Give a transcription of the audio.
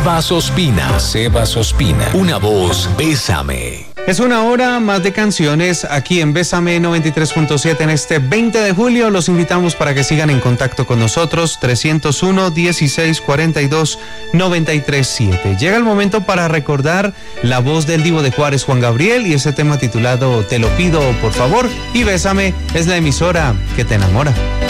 Sebas Ospina. Una voz, Bésame. Es una hora más de canciones aquí en Bésame 93.7 en este 20 de julio. Los invitamos para que sigan en contacto con nosotros. 301-1642-937. Llega el momento para recordar la voz del Divo de Juárez, Juan Gabriel, y ese tema titulado Te lo pido, por favor. Y Bésame es la emisora que te enamora.